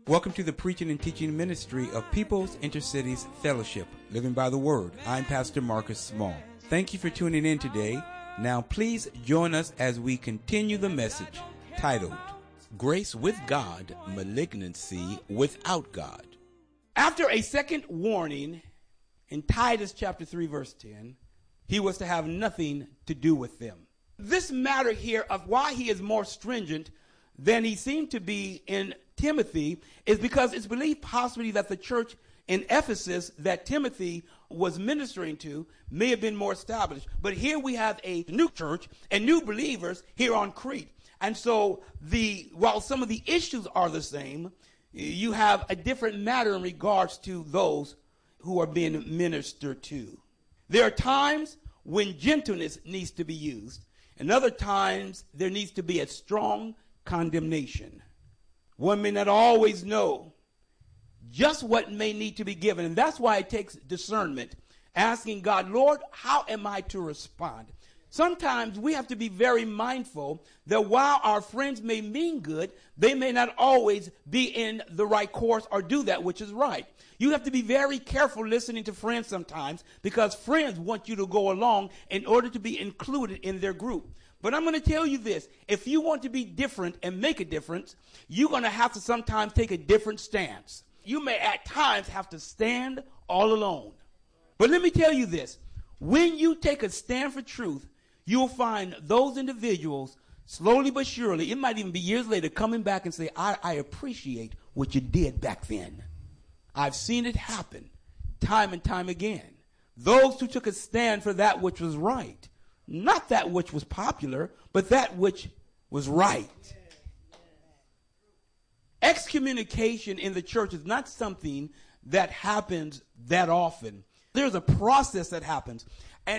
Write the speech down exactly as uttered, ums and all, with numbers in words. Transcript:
Welcome to the preaching and teaching ministry of People's Intercities Fellowship, Living by the Word. I'm Pastor Marcus Small. Thank you for tuning in today. Now please join us as we continue the message titled, Grace with God, Malignancy Without God. After a second warning in Titus chapter three verse ten, he was to have nothing to do with them. This matter here of why he is more stringent than he seemed to be in Timothy is because it's believed possibly that the church in Ephesus that Timothy was ministering to may have been more established. But here we have a new church and new believers here on Crete. And so the while some of the issues are the same, you have a different matter in regards to those who are being ministered to. There are times when gentleness needs to be used, and other times there needs to be a strong condemnation. One may not always know just what may need to be given. And that's why it takes discernment, asking God, Lord, how am I to respond? Sometimes we have to be very mindful that while our friends may mean good, they may not always be in the right course or do that which is right. You have to be very careful listening to friends sometimes because friends want you to go along in order to be included in their group. But I'm going to tell you this. If you want to be different and make a difference, you're going to have to sometimes take a different stance. You may at times have to stand all alone. But let me tell you this. When you take a stand for truth, you'll find those individuals slowly but surely, it might even be years later, coming back and say, I, I appreciate what you did back then. I've seen it happen time and time again. Those who took a stand for that which was right. Not that which was popular, but that which was right. Excommunication in the church is not something that happens that often. There's a process that happens.